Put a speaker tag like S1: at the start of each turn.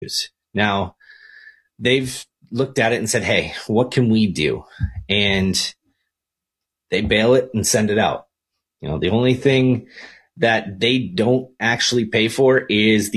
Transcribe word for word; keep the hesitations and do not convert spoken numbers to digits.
S1: Now, they've looked at it and said, hey, what can we do? And they bail it and send it out. You know, the only thing that they don't actually pay for is